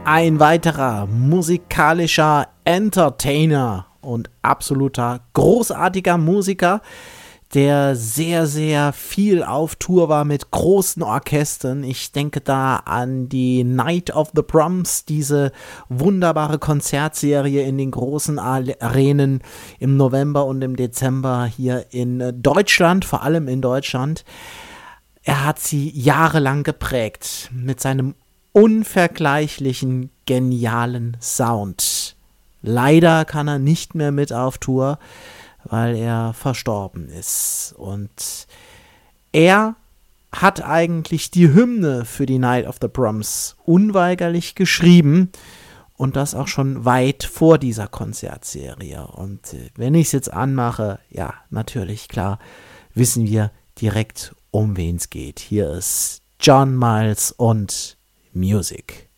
Ein weiterer musikalischer Entertainer und absoluter großartiger Musiker, der sehr, sehr viel auf Tour war mit großen Orchestern. Ich denke da an die Night of the Proms, diese wunderbare Konzertserie in den großen Arenen im November und im Dezember hier in Deutschland, vor allem in Deutschland. Er hat sie jahrelang geprägt mit seinem unvergleichlichen, genialen Sound. Leider kann er nicht mehr mit auf Tour, weil er verstorben ist. Und er hat eigentlich die Hymne für die Night of the Proms unweigerlich geschrieben und das auch schon weit vor dieser Konzertserie. Und wenn ich es jetzt anmache, ja, natürlich, klar, wissen wir direkt, um wen es geht. Hier ist John Miles und Music.